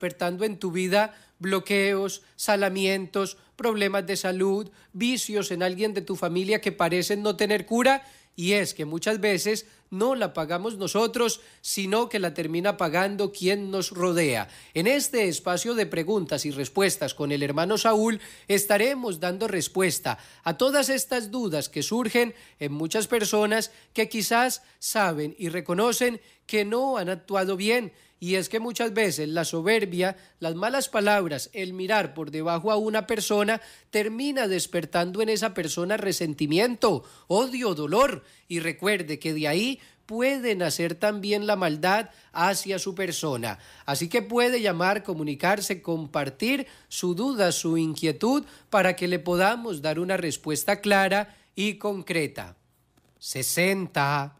despertando en tu vida bloqueos, salamientos, problemas de salud, vicios en alguien de tu familia que parecen no tener cura? Y es que muchas veces no la pagamos nosotros, sino que la termina pagando quien nos rodea. En este espacio de preguntas y respuestas con el hermano Saúl estaremos dando respuesta a todas estas dudas que surgen en muchas personas que quizás saben y reconocen que no han actuado bien. Y es que muchas veces la soberbia, las malas palabras, el mirar por debajo a una persona termina despertando en esa persona resentimiento, odio, dolor. Y recuerde que de ahí puede nacer también la maldad hacia su persona. Así que puede llamar, comunicarse, compartir su duda, su inquietud, para que le podamos dar una respuesta clara y concreta. 60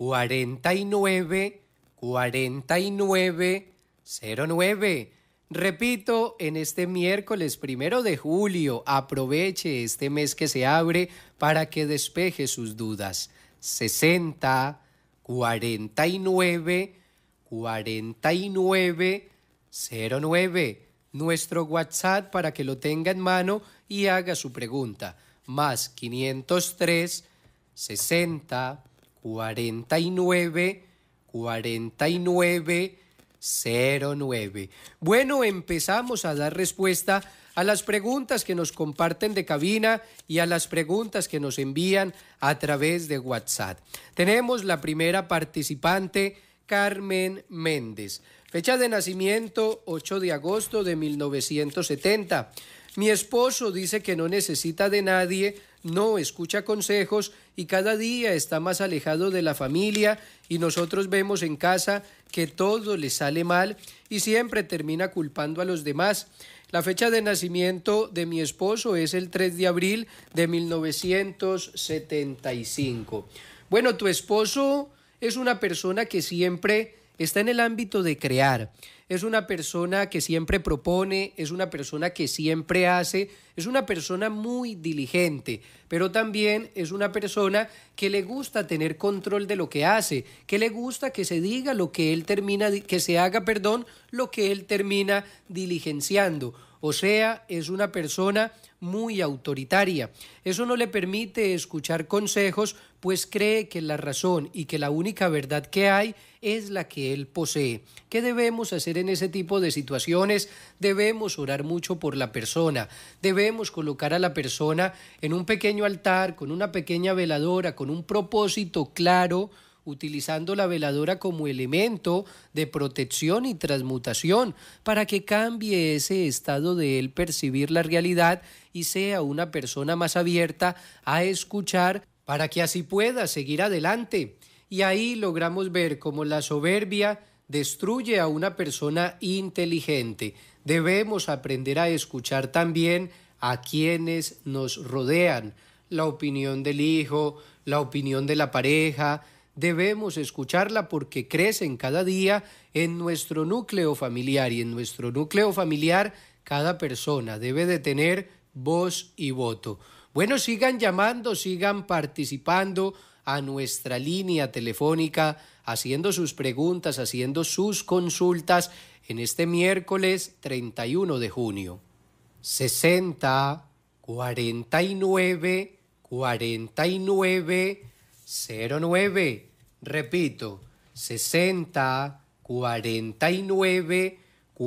49 4909. Repito, en este miércoles 1 de julio, aproveche este mes que se abre para que despeje sus dudas. 60 49 4909. Nuestro WhatsApp para que lo tenga en mano y haga su pregunta. Más 503 60 49 4909. Bueno, empezamos a dar respuesta a las preguntas que nos comparten de cabina y a las preguntas que nos envían a través de WhatsApp. Tenemos la primera participante, Carmen Méndez. Fecha de nacimiento, 8 de agosto de 1970. Mi esposo dice que no necesita de nadie, no escucha consejos y cada día está más alejado de la familia, y nosotros vemos en casa que todo le sale mal y siempre termina culpando a los demás. La fecha de nacimiento de mi esposo es el 3 de abril de 1975. Bueno, tu esposo es una persona que siempre está en el ámbito de crear. Es una persona que siempre propone, es una persona que siempre hace, es una persona muy diligente, pero también es una persona que le gusta tener control de lo que hace, que le gusta que se diga lo que él termina, que se haga, lo que él termina diligenciando. O sea, es una persona muy autoritaria. Eso no le permite escuchar consejos, pues cree que la razón y que la única verdad que hay es la que él posee. ¿Qué debemos hacer en ese tipo de situaciones? Debemos orar mucho por la persona. Debemos colocar a la persona en un pequeño altar, con una pequeña veladora, con un propósito claro, utilizando la veladora como elemento de protección y transmutación para que cambie ese estado de él percibir la realidad y sea una persona más abierta a escuchar, para que así pueda seguir adelante. Y ahí logramos ver cómo la soberbia destruye a una persona inteligente. Debemos aprender a escuchar también a quienes nos rodean, la opinión del hijo, la opinión de la pareja. Debemos escucharla porque crecen cada día en nuestro núcleo familiar, y en nuestro núcleo familiar cada persona debe de tener voz y voto. Bueno, sigan llamando, sigan participando a nuestra línea telefónica, haciendo sus preguntas, haciendo sus consultas en este miércoles 31 de junio. 60 49 4909. Repito, 60 49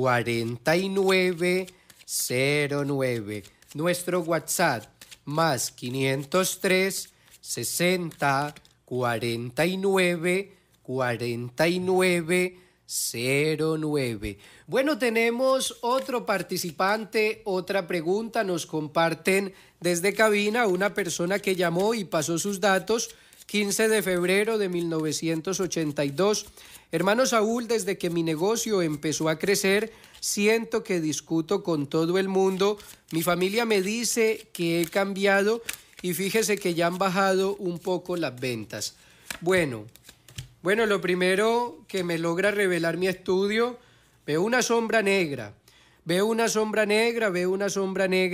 4909. Nuestro WhatsApp, más 503 60 49 4909. Bueno, tenemos otro participante, otra pregunta. Nos comparten desde cabina una persona que llamó y pasó sus datos. 15 de febrero de 1982. Hermano Saúl, desde que mi negocio empezó a crecer, siento que discuto con todo el mundo. Mi familia me dice que he cambiado y fíjese que ya han bajado un poco las ventas. Bueno, lo primero que me logra revelar mi estudio, veo una sombra negra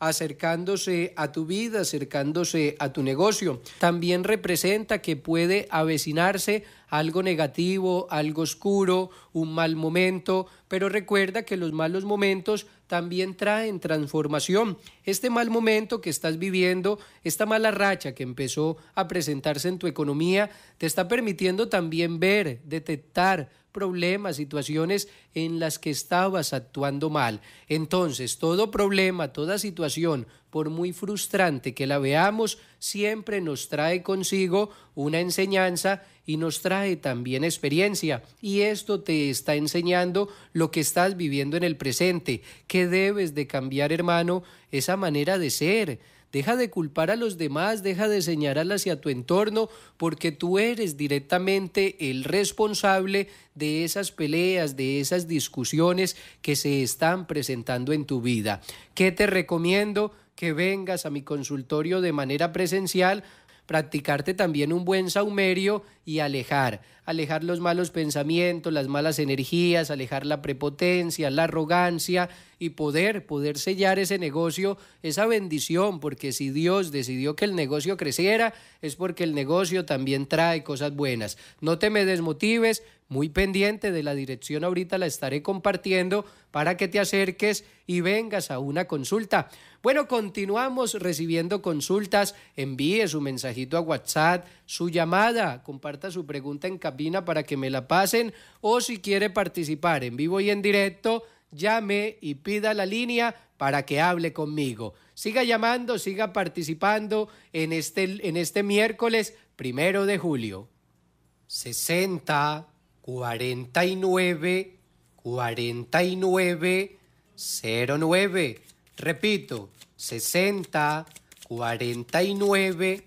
acercándose a tu vida, acercándose a tu negocio. También representa que puede avecinarse algo negativo, algo oscuro, un mal momento, pero recuerda que los malos momentos también traen transformación. Este mal momento que estás viviendo, esta mala racha que empezó a presentarse en tu economía, te está permitiendo también ver, detectar problemas, situaciones en las que estabas actuando mal. Entonces, todo problema, toda situación, por muy frustrante que la veamos, siempre nos trae consigo una enseñanza y nos trae también experiencia. Y esto te está enseñando lo que estás viviendo en el presente, que debes de cambiar, hermano, esa manera de ser. Deja de culpar a los demás, deja de señalar hacia tu entorno, porque tú eres directamente el responsable de esas peleas, de esas discusiones que se están presentando en tu vida. ¿Qué te recomiendo? Que vengas a mi consultorio de manera presencial, practicarte también un buen saumerio y alejar los malos pensamientos, las malas energías, alejar la prepotencia, la arrogancia y poder sellar ese negocio, esa bendición, porque si Dios decidió que el negocio creciera, es porque el negocio también trae cosas buenas. No te me desmotives, muy pendiente de la dirección, ahorita la estaré compartiendo para que te acerques y vengas a una consulta. Bueno, continuamos recibiendo consultas, envíe su mensajito a WhatsApp, su llamada, comparta su pregunta en cabina para que me la pasen, o si quiere participar en vivo y en directo, llame y pida la línea para que hable conmigo. Siga llamando, siga participando en este miércoles 1 de julio. 60 49 49 09. Repito, 60 49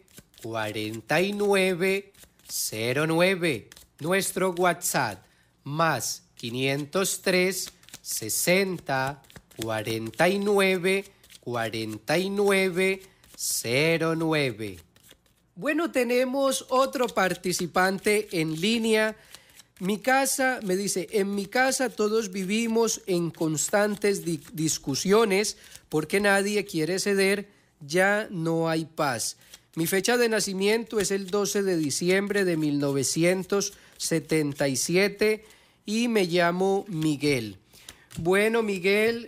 49 09. Nuestro WhatsApp más 503 60 49 49 09. Bueno, tenemos otro participante en línea. Mi casa, me dice, en mi casa todos vivimos en constantes discusiones porque nadie quiere ceder, ya no hay paz. Mi fecha de nacimiento es el 12 de diciembre de 1977 y me llamo Miguel. Bueno, Miguel,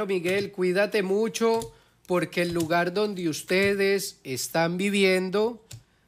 cuídate mucho porque el lugar donde ustedes están viviendo,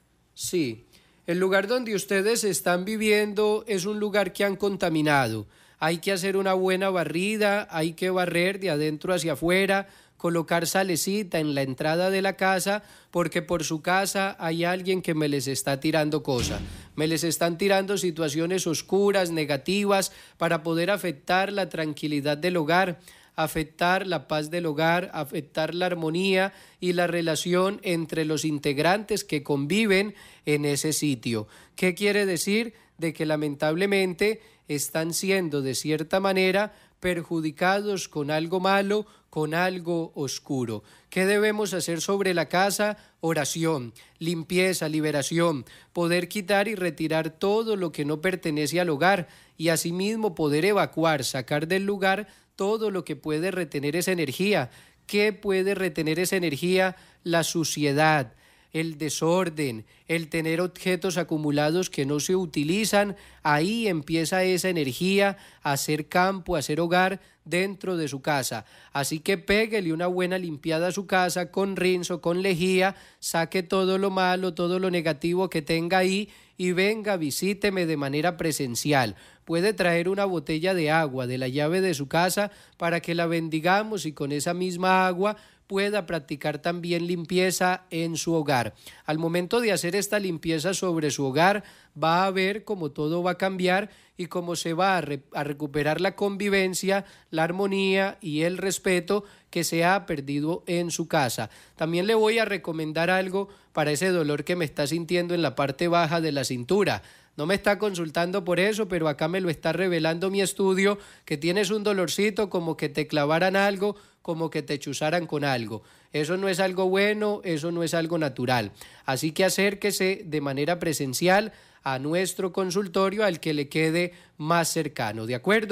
sí, el lugar donde ustedes están viviendo es un lugar que han contaminado. Hay que hacer una buena barrida, hay que barrer de adentro hacia afuera, colocar salecita en la entrada de la casa, porque por su casa hay alguien que me les está tirando cosas. Me les están tirando situaciones oscuras, negativas, para poder afectar la tranquilidad del hogar, afectar la paz del hogar, afectar la armonía y la relación entre los integrantes que conviven en ese sitio. ¿Qué quiere decir? De que lamentablemente están siendo de cierta manera perjudicados con algo malo, con algo oscuro. ¿Qué debemos hacer sobre la casa? Oración, limpieza, liberación, poder quitar y retirar todo lo que no pertenece al hogar y asimismo poder evacuar, sacar del lugar todo lo que puede retener esa energía. ¿Qué puede retener esa energía? La suciedad, el desorden, el tener objetos acumulados que no se utilizan. Ahí empieza esa energía a hacer campo, a hacer hogar dentro de su casa. Así que péguele una buena limpiada a su casa con rinzo, con lejía, saque todo lo malo, todo lo negativo que tenga ahí y venga, visíteme de manera presencial. Puede traer una botella de agua de la llave de su casa para que la bendigamos y con esa misma agua pueda practicar también limpieza en su hogar. Al momento de hacer esta limpieza sobre su hogar, va a ver cómo todo va a cambiar y cómo se va a recuperar la convivencia, la armonía y el respeto que se ha perdido en su casa. También le voy a recomendar algo para ese dolor que me está sintiendo en la parte baja de la cintura. No me está consultando por eso, pero acá me lo está revelando mi estudio, que tienes un dolorcito como que te clavaran algo, como que te chuzaran con algo. Eso no es algo bueno, eso no es algo natural. Así que acérquese de manera presencial a nuestro consultorio al que le quede más cercano, ¿de acuerdo?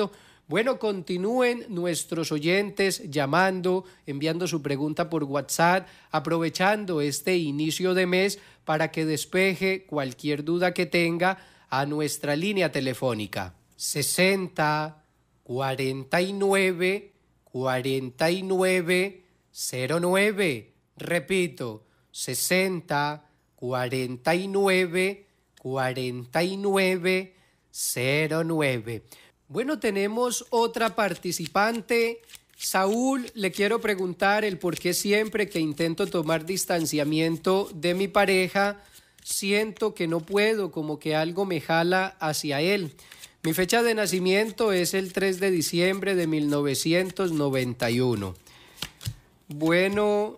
Bueno, continúen nuestros oyentes llamando, enviando su pregunta por WhatsApp, aprovechando este inicio de mes para que despeje cualquier duda que tenga a nuestra línea telefónica 60 49 49 09. Repito, 60 49 49 09. Bueno, tenemos otra participante. Saúl, le quiero preguntar el por qué siempre que intento tomar distanciamiento de mi pareja, siento que no puedo, como que algo me jala hacia él. Mi fecha de nacimiento es el 3 de diciembre de 1991. Bueno,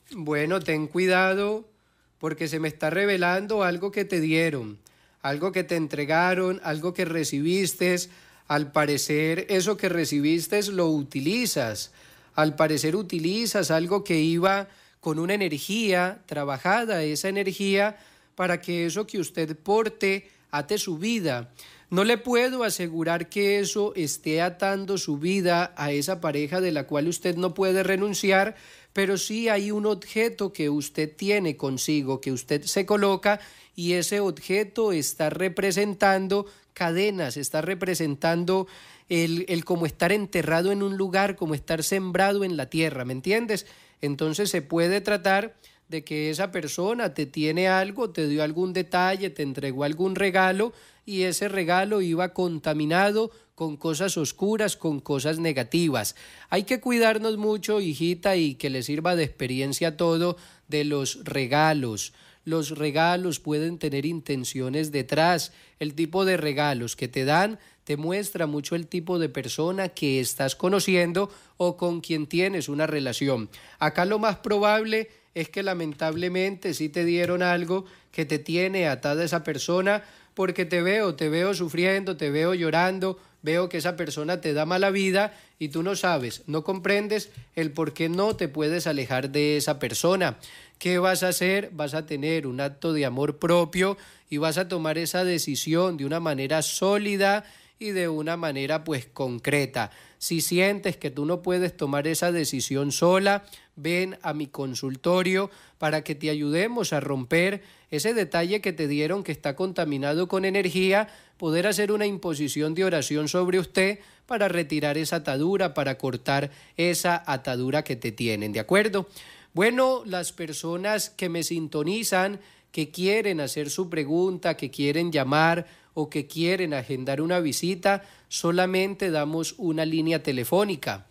ten cuidado porque se me está revelando algo que te dieron, algo que te entregaron, algo que recibiste. Al parecer eso que recibiste lo utilizas. Al parecer utilizas algo que iba con una energía trabajada, esa energía para que eso que usted porte ate su vida. No le puedo asegurar que eso esté atando su vida a esa pareja de la cual usted no puede renunciar, pero sí hay un objeto que usted tiene consigo, que usted se coloca, y ese objeto está representando cadenas, está representando el como estar enterrado en un lugar, como estar sembrado en la tierra, ¿me entiendes? Entonces se puede tratar de que esa persona te tiene algo, te dio algún detalle, te entregó algún regalo, y ese regalo iba contaminado con cosas oscuras, con cosas negativas. Hay que cuidarnos mucho, hijita, y que le sirva de experiencia todo de los regalos. Los regalos pueden tener intenciones detrás. El tipo de regalos que te dan te muestra mucho el tipo de persona que estás conociendo o con quien tienes una relación. Acá lo más probable es que lamentablemente sí te dieron algo que te tiene atada a esa persona, porque te veo sufriendo, te veo llorando, veo que esa persona te da mala vida y tú no sabes, no comprendes el por qué no te puedes alejar de esa persona. ¿Qué vas a hacer? Vas a tener un acto de amor propio y vas a tomar esa decisión de una manera sólida y de una manera concreta. Si sientes que tú no puedes tomar esa decisión sola, ven a mi consultorio para que te ayudemos a romper ese detalle que te dieron que está contaminado con energía, poder hacer una imposición de oración sobre usted para retirar esa atadura, para cortar esa atadura que te tienen, ¿de acuerdo? Bueno, las personas que me sintonizan, que quieren hacer su pregunta, que quieren llamar o que quieren agendar una visita, solamente damos una línea telefónica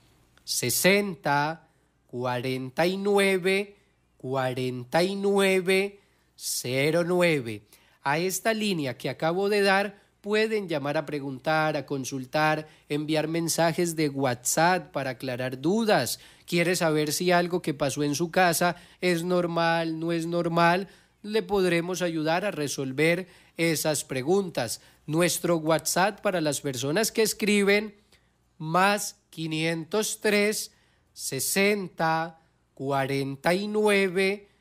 60 49 49 09. A esta línea que acabo de dar pueden llamar a preguntar, a consultar, enviar mensajes de WhatsApp para aclarar dudas. ¿Quiere saber si algo que pasó en su casa es normal, no es normal? Le podremos ayudar a resolver esas preguntas. Nuestro WhatsApp para las personas que escriben más 503 60 49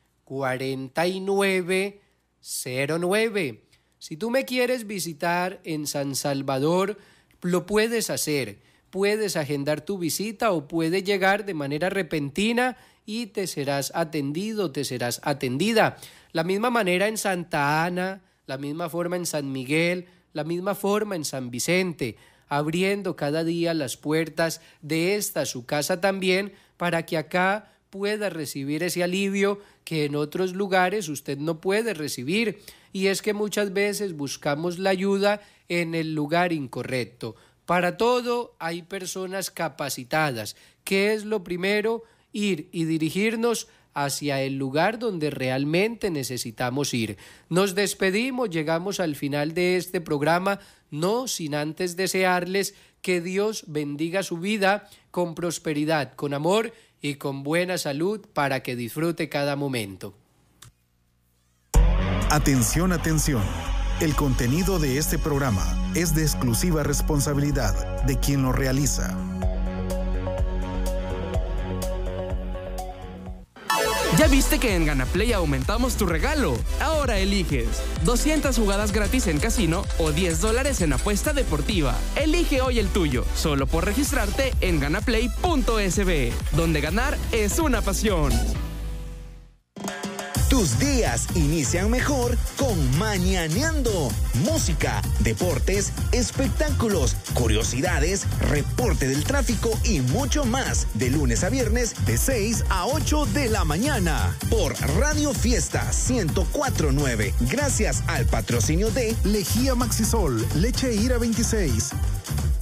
49 09. Si tú me quieres visitar en San Salvador, lo puedes hacer. Puedes agendar tu visita o puedes llegar de manera repentina y te serás atendido, te serás atendida. La misma manera en Santa Ana, la misma forma en San Miguel, la misma forma en San Vicente, abriendo cada día las puertas de esta su casa también, para que acá pueda recibir ese alivio que en otros lugares usted no puede recibir. Y es que muchas veces buscamos la ayuda en el lugar incorrecto. Para todo hay personas capacitadas. ¿Qué es lo primero? Ir y dirigirnos hacia el lugar donde realmente necesitamos ir. Nos despedimos, llegamos al final de este programa, no sin antes desearles que Dios bendiga su vida con prosperidad, con amor y con buena salud para que disfrute cada momento. Atención, atención. El contenido de este programa es de exclusiva responsabilidad de quien lo realiza. ¿Ya viste que en Ganaplay aumentamos tu regalo? Ahora eliges 200 jugadas gratis en casino o $10 en apuesta deportiva. Elige hoy el tuyo, solo por registrarte en ganaplay.sb, donde ganar es una pasión. Tus días inician mejor con Mañaneando. Música, deportes, espectáculos, curiosidades, reporte del tráfico y mucho más. De lunes a viernes, de 6 a 8 de la mañana. Por Radio Fiesta 104.9. Gracias al patrocinio de Lejía Maxisol, leche Ira 26,